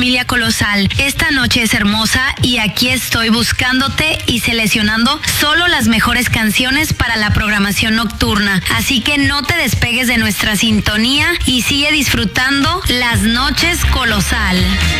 Familia Colosal, esta noche es hermosa y aquí estoy buscándote y seleccionando solo las mejores canciones para la programación nocturna. Así que no te despegues de nuestra sintonía y sigue disfrutando las noches Colosal.